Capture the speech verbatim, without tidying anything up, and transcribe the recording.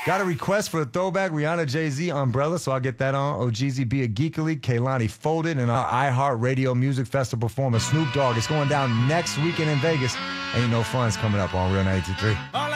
Got a request for a throwback Rihanna Jay-Z Umbrella, so I'll get that on. O G Z Be a Geekily, Kehlani Folded, and our iHeartRadio Music Festival performer Snoop Dogg. It's going down next weekend in Vegas. Ain't No Fun's coming up on Real ninety-two point three.